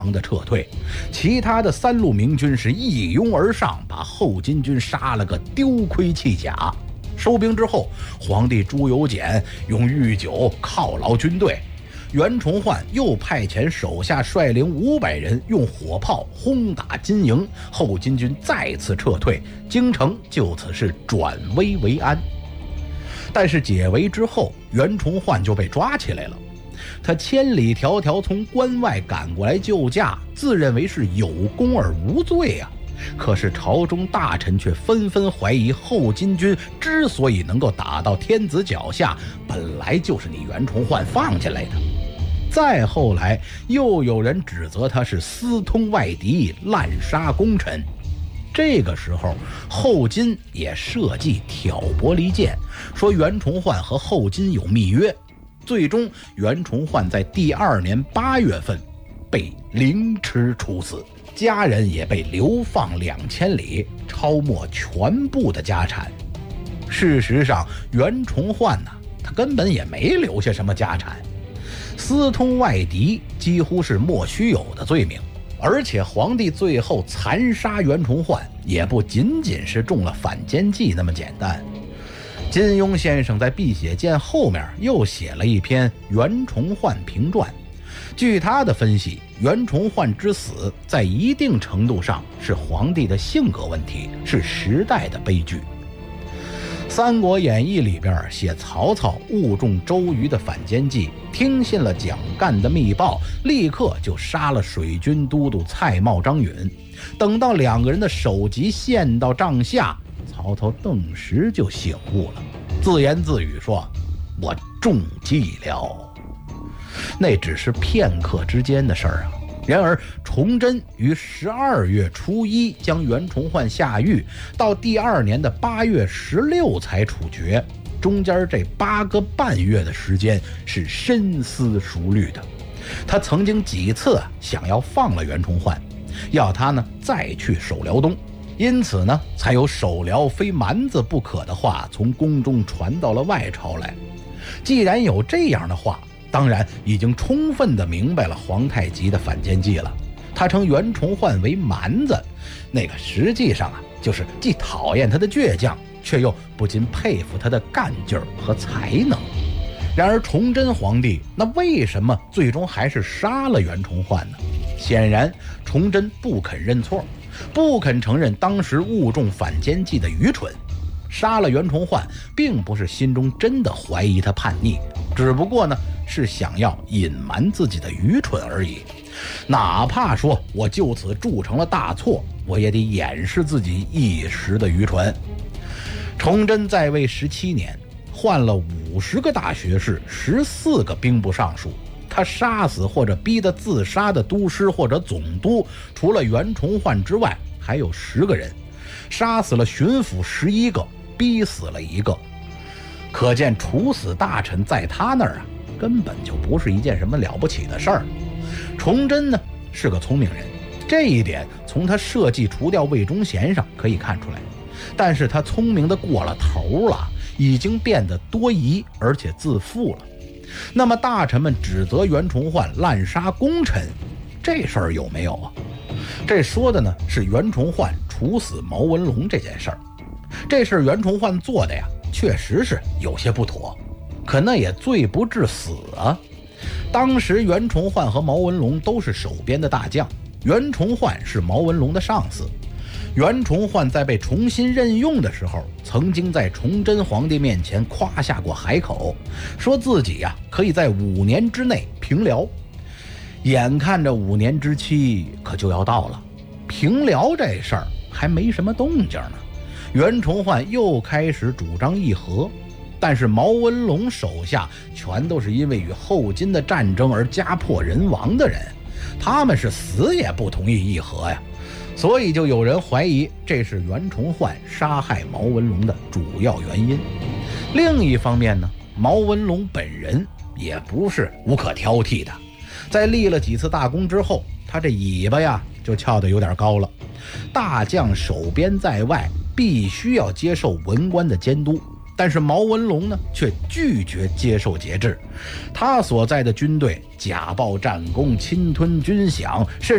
的撤退，其他的3路明军是一拥而上，把后金军杀了个丢盔弃甲。收兵之后，皇帝朱由检用御酒犒劳军队，袁崇焕又派遣手下率领500人用火炮轰打金营，后金军再次撤退，京城就此是转危为安。但是解围之后，袁崇焕就被抓起来了。他千里迢迢从关外赶过来救驾，自认为是有功而无罪啊。可是朝中大臣却纷纷怀疑，后金军之所以能够打到天子脚下，本来就是你袁崇焕放进来的。再后来，又有人指责他是私通外敌，滥杀功臣。这个时候，后金也设计挑拨离间，说袁崇焕和后金有密约。最终，袁崇焕在第2年8月份被凌迟处死，家人也被流放2000里，抄没全部的家产。事实上，袁崇焕呢，他根本也没留下什么家产。私通外敌几乎是莫须有的罪名，而且皇帝最后残杀袁崇焕，也不仅仅是中了反间计那么简单。金庸先生在《碧血剑》后面又写了一篇《袁崇焕评传》，据他的分析，袁崇焕之死在一定程度上是皇帝的性格问题，是时代的悲剧。《三国演义》里边写曹操误中周瑜的反间计，听信了蒋干的密报，立刻就杀了水军都督蔡瑁、张允。等到2个人的首级献到帐下，曹操顿时就醒悟了，自言自语说：“我中计了。”那只是片刻之间的事儿啊。然而崇祯于12月初1将袁崇焕下狱，到第2年的8月16才处决，中间这8个半月的时间是深思熟虑的。他曾经几次想要放了袁崇焕，要他呢再去守辽东，因此呢才有守辽非蛮子不可的话从宫中传到了外朝来。既然有这样的话，当然已经充分地明白了皇太极的反间计了。他称袁崇焕为蛮子，那个实际上就是既讨厌他的倔强，却又不禁佩服他的干劲儿和才能。然而崇祯皇帝那为什么最终还是杀了袁崇焕呢？显然崇祯不肯认错，不肯承认当时误中反间计的愚蠢。杀了袁崇焕并不是心中真的怀疑他叛逆，只不过呢是想要隐瞒自己的愚蠢而已。哪怕说我就此铸成了大错，我也得掩饰自己一时的愚蠢。崇祯在位17年，换了50个大学士，14个兵部尚书。他杀死或者逼得自杀的都师或者总督，除了袁崇焕之外，还有10个人，杀死了巡抚11个，逼死了1个。可见处死大臣在他那儿根本就不是一件什么了不起的事儿。崇祯呢是个聪明人，这一点从他设计除掉魏忠贤上可以看出来。但是他聪明的过了头了，已经变得多疑而且自负了。那么大臣们指责袁崇焕滥杀功臣，这事儿有没有啊？这说的呢是袁崇焕处死毛文龙这件事儿。这事袁崇焕做的确实是有些不妥，可那也罪不至死啊。当时袁崇焕和毛文龙都是守边的大将，袁崇焕是毛文龙的上司。袁崇焕在被重新任用的时候，曾经在崇祯皇帝面前夸下过海口，说自己可以在5年之内平辽。眼看着5年之期可就要到了，平辽这事儿还没什么动静呢，袁崇焕又开始主张议和。但是毛文龙手下全都是因为与后金的战争而家破人亡的人，他们是死也不同意议和呀。所以就有人怀疑这是袁崇焕杀害毛文龙的主要原因。另一方面呢，毛文龙本人也不是无可挑剔的，在立了几次大功之后，他这尾巴就翘得有点高了。大将守边在外，必须要接受文官的监督，但是毛文龙呢却拒绝接受节制。他所在的军队假报战功，侵吞军饷，甚